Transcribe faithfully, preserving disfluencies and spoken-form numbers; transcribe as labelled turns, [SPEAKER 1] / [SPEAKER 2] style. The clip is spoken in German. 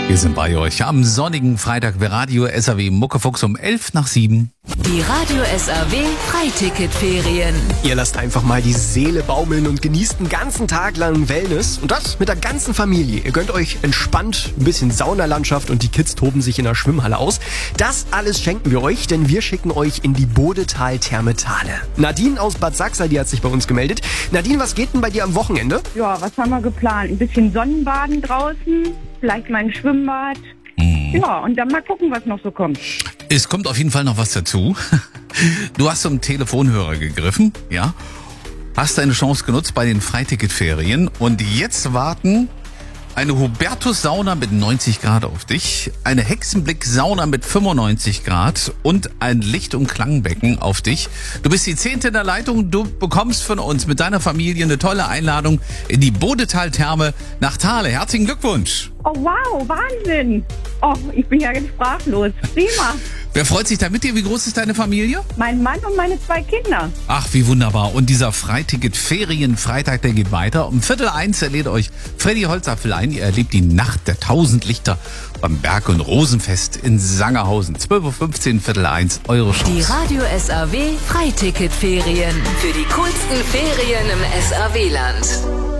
[SPEAKER 1] Wir sind bei euch am sonnigen Freitag bei Radio S R W Muckefuchs um elf nach sieben.
[SPEAKER 2] Die Radio S R W Freiticketferien.
[SPEAKER 3] Ihr lasst einfach mal die Seele baumeln und genießt den ganzen Tag lang Wellness. Und das mit der ganzen Familie. Ihr gönnt euch entspannt ein bisschen Saunalandschaft und die Kids toben sich in der Schwimmhalle aus. Das alles schenken wir euch, denn wir schicken euch in die Bodetal-Therme Thale. Nadine aus Bad Sachsa, die hat sich bei uns gemeldet. Nadine, was geht denn bei dir am Wochenende?
[SPEAKER 4] Ja, was haben wir geplant? Ein bisschen Sonnenbaden draußen, vielleicht mal ein Schwimmbad. Mhm. Ja, und dann mal gucken, was noch so kommt.
[SPEAKER 1] Es kommt auf jeden Fall noch was dazu. Du hast zum Telefonhörer gegriffen, ja? Hast deine Chance genutzt bei den Freiticketferien und jetzt warten eine Hubertus-Sauna mit neunzig Grad auf dich, eine Hexenblick-Sauna mit fünfundneunzig Grad und ein Licht- und Klangbecken auf dich. Du bist die Zehnte in der Leitung, du bekommst von uns mit deiner Familie eine tolle Einladung in die Bodetal-Therme nach Thale. Herzlichen Glückwunsch!
[SPEAKER 4] Oh wow, Wahnsinn! Oh, ich bin ja ganz sprachlos. Prima!
[SPEAKER 1] Wer freut sich da mit dir? Wie groß ist deine Familie?
[SPEAKER 4] Mein Mann und meine zwei Kinder.
[SPEAKER 1] Ach, wie wunderbar. Und dieser Freiticket-Ferien-Freitag, der geht weiter. Um Viertel eins erlädt euch Freddy Holzapfel ein. Ihr erlebt die Nacht der Tausend Lichter beim Berg- und Rosenfest in Sangerhausen. zwölf Uhr fünfzehn, Viertel eins, eure Chance.
[SPEAKER 2] Die Radio S R W Freiticketferien. Für die coolsten Ferien im S R W-Land.